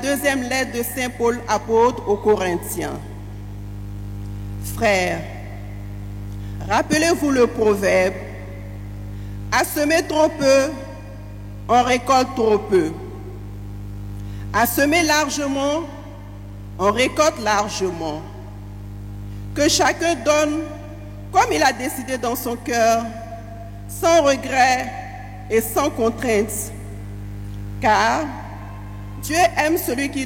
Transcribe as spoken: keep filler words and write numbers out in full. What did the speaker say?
Deuxième lettre de Saint Paul apôtre aux Corinthiens. Frères, rappelez-vous le proverbe, à semer trop peu, on récolte trop peu. À semer largement, on récolte largement. Que chacun donne comme il a décidé dans son cœur, sans regret et sans contrainte. Car Dieu aime celui qui